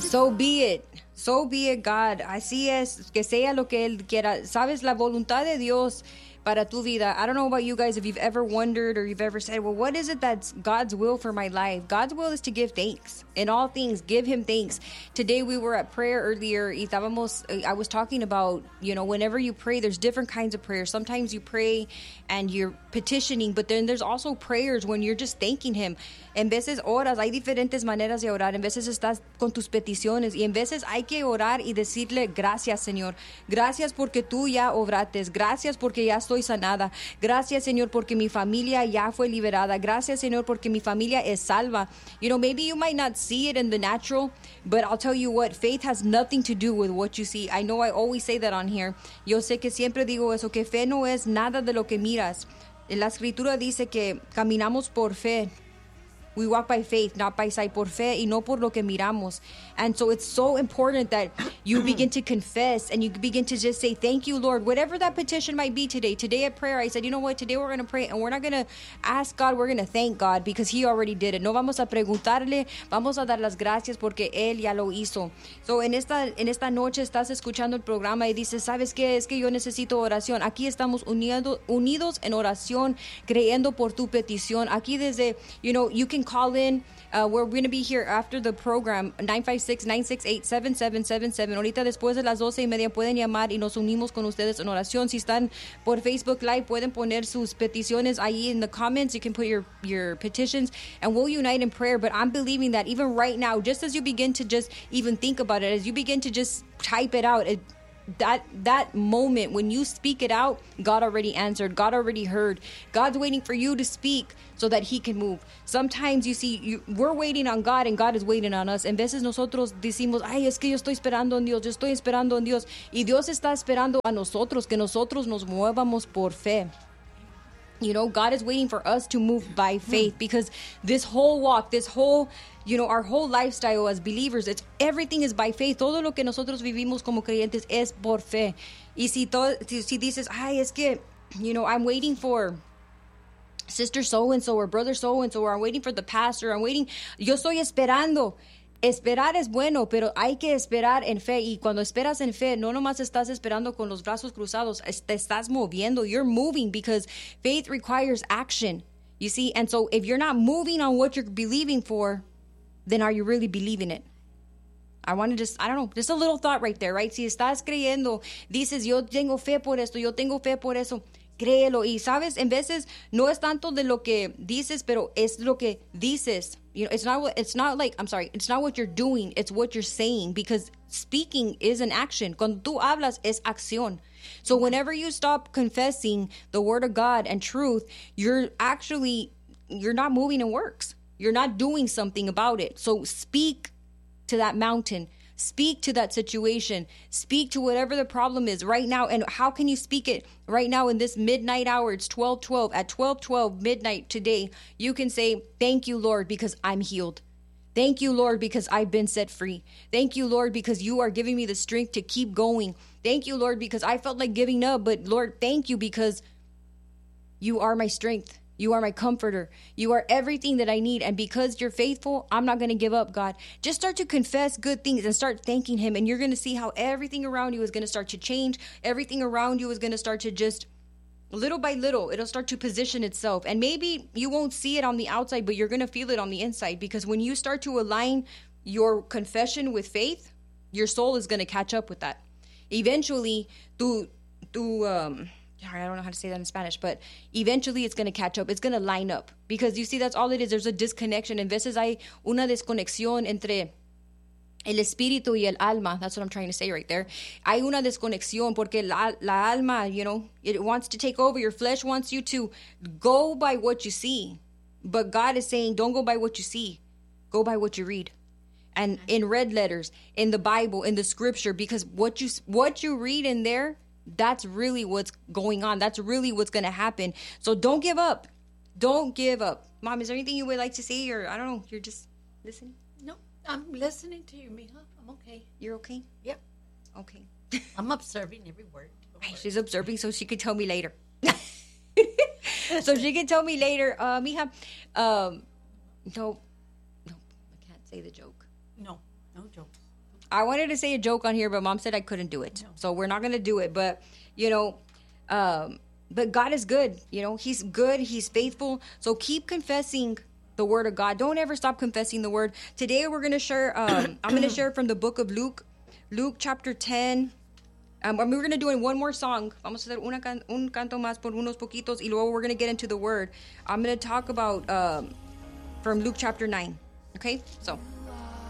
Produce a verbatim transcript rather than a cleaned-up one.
So be it. So be it, God. Así es, que sea lo que Él quiera. Sabes, la voluntad de Dios para tu vida. I don't know about you guys if you've ever wondered or you've ever said, well, what is it that's God's will for my life? God's will is to give thanks. In all things, give Him thanks. Today we were at prayer earlier. Y estábamos, I was talking about, you know, whenever you pray, there's different kinds of prayers. Sometimes you pray and you're petitioning, but then there's also prayers when you're just thanking Him. En veces oras, hay diferentes maneras de orar. En veces estás con tus peticiones y en veces hay que orar y decirle gracias, Señor. Gracias porque tú ya obrates. Gracias porque ya estoy sanada. Gracias, Señor, porque mi familia ya fue liberada. Gracias, Señor, porque mi familia es salva. You know, maybe you might not see it in the natural, but I'll tell you what, faith has nothing to do with what you see. I know I always say that on here. Yo sé que siempre digo eso, que fe no es nada de lo que miras. La escritura dice que caminamos por fe. We walk by faith, not by sight, por fe y no por lo que miramos. And so it's so important that you begin to confess and you begin to just say, thank you, Lord. Whatever that petition might be today. Today at prayer, I said, you know what? Today we're going to pray and we're not going to ask God. We're going to thank God because He already did it. No vamos a preguntarle, vamos a dar las gracias porque Él ya lo hizo. So en esta, en esta noche estás escuchando el programa y dices, ¿sabes qué? Es que yo necesito oración. Aquí estamos unido, unidos en oración, creyendo por tu petición. Aquí desde, you know, you can call in. Uh, we're going to be here after the program, nine five six, nine six eight, seven seven seven seven. Ahorita después de las doce y media pueden llamar y nos unimos con ustedes en oración. Si están por Facebook Live, pueden poner sus peticiones ahí in the comments. You can put your, your petitions and we'll unite in prayer. But I'm believing that even right now, just as you begin to just even think about it, as you begin to just type it out, it, that that moment when you speak it out, God already answered. God already heard. God's waiting for you to speak so that He can move. Sometimes you see, you, we're waiting on God and God is waiting on us. En veces nosotros decimos, ay, es que yo estoy esperando en Dios, yo estoy esperando en Dios. Y Dios está esperando a nosotros, que nosotros nos muevamos por fe. You know, God is waiting for us to move by faith because this whole walk, this whole, you know, our whole lifestyle as believers, it's everything is by faith. Todo lo que nosotros vivimos como creyentes es por fe. Y si, todo, si, si dices, ay, es que, you know, I'm waiting for sister so-and-so or brother so-and-so, or I'm waiting for the pastor, I'm waiting, yo estoy esperando. Esperar es bueno, pero hay que esperar en fe. Y cuando esperas en fe, no nomás estás esperando con los brazos cruzados, te estás moviendo. You're moving because faith requires action. You see? And so if you're not moving on what you're believing for, then are you really believing it? I want to just, I don't know, just a little thought right there, right? Si estás creyendo, dices, yo tengo fe por esto, yo tengo fe por eso, créelo. Y sabes, en veces no es tanto de lo que dices, pero es lo que dices. You know, it's not what, it's not like, I'm sorry, it's not what you're doing, it's what you're saying, because speaking is an action. Cuando tú hablas es acción. So whenever you stop confessing the word of God and truth, you're actually, you're not moving in works. You're not doing something about it. So speak to that mountain. Speak to that situation. Speak to whatever the problem is right now. And how can you speak it right now in this midnight hour? It's twelve twelve. At twelve twelve midnight today, you can say, thank you, Lord, because I'm healed. Thank you, Lord, because I've been set free. Thank you, Lord, because you are giving me the strength to keep going. Thank you, Lord, because I felt like giving up. But Lord, thank you because you are my strength. You are my comforter. You are everything that I need. And because you're faithful, I'm not going to give up, God. Just start to confess good things and start thanking Him. And you're going to see how everything around you is going to start to change. Everything around you is going to start to just, little by little, it'll start to position itself. And maybe you won't see it on the outside, but you're going to feel it on the inside. Because when you start to align your confession with faith, your soul is going to catch up with that. Eventually, tu, tu, um... I don't know how to say that in Spanish, but eventually it's going to catch up. It's going to line up because you see, that's all it is. There's a disconnection. En veces hay una desconexión entre el espíritu y el alma. That's what I'm trying to say right there. Hay una desconexión porque la, la alma, you know, it wants to take over. Your flesh wants you to go by what you see. But God is saying, don't go by what you see. Go by what you read. And in red letters, in the Bible, in the scripture, because what you what you read in there, that's really what's going on. That's really what's going to happen. So don't give up. Don't give up. Mom, is there anything you would like to say? Or I don't know, you're just listening? No, I'm listening to you, mija. I'm okay. You're okay? Yep. Okay. I'm observing every word. Right, she's observing so she could tell me later. So she can tell me later, uh, mija, um, no, no, I can't say the joke. No, no joke. I wanted to say a joke on here, but Mom said I couldn't do it. So we're not going to do it. But, you know, um, but God is good. You know, he's good. He's faithful. So keep confessing the word of God. Don't ever stop confessing the word. Today we're going to share, um, I'm going to share from the book of Luke, Luke chapter ten. Um, we're going to do in one more song. Vamos a hacer una can- un canto más por unos poquitos. Y luego we're going to get into the word. I'm going to talk about um, from Luke chapter nine. Okay? So.